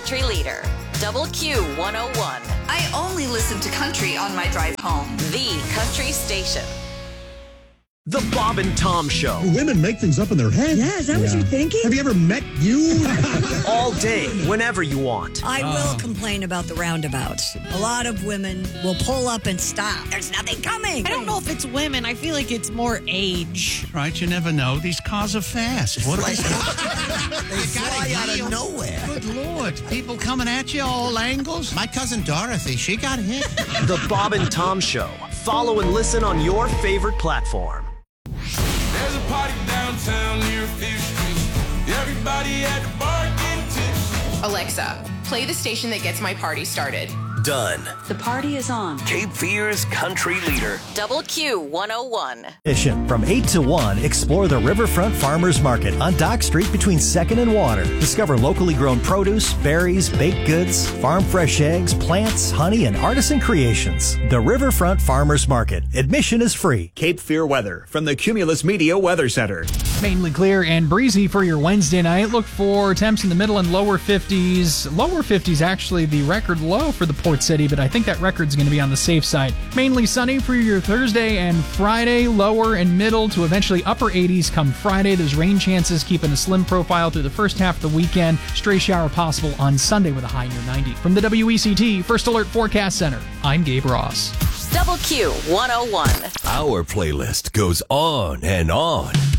country leader, Double Q 101. I only listen to country on my drive home. The country station. The Bob and Tom Show. Women make things up in their head. Yeah, is that what you're thinking? Have you ever met you? All day, whenever you want. I will complain about the roundabouts. A lot of women will pull up and stop. There's nothing coming. I don't know if it's women. I feel like it's more age. Right, you never know. These cars are fast. What They fly out of nowhere. Good Lord. People coming at you all angles. My cousin Dorothy, she got hit. The Bob and Tom Show. Follow and listen on your favorite platform. There's a party downtown near Fifth Street. Everybody at the bar getting tips. Alexa, play the station that gets my party started. Done. The party is on. Cape Fear's country leader. Double Q 101. From 8 to 1, explore the Riverfront Farmers Market on Dock Street between 2nd and Water. Discover locally grown produce, berries, baked goods, farm fresh eggs, plants, honey, and artisan creations. The Riverfront Farmers Market. Admission is free. Cape Fear weather from the Cumulus Media Weather Center. Mainly clear and breezy for your Wednesday night. Look for temps in the middle and lower 50s. Lower 50s actually the record low for the Port City, but I think that record's going to be on the safe side. Mainly sunny for your Thursday and Friday, lower and middle to eventually upper 80s come Friday. There's rain chances, keeping a slim profile through the first half of the weekend. Stray shower possible on Sunday with a high near 90. From the WECT First Alert Forecast Center, I'm Gabe Ross. Double Q 101. Our playlist goes on and on.